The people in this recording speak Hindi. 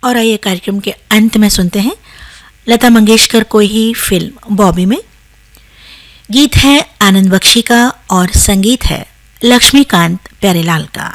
और आइए कार्यक्रम के अंत में सुनते हैं लता मंगेशकर को ही फिल्म बॉबी में। गीत है आनंद बख्शी का और संगीत है लक्ष्मीकांत प्यारेलाल का।